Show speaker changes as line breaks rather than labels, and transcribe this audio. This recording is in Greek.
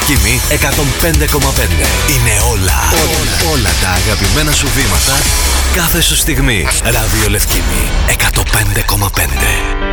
Λευκήμη 105,5. Είναι όλα τα αγαπημένα σου βήματα κάθε σου στιγμή. Ράδιο Λευκήμη 105,5.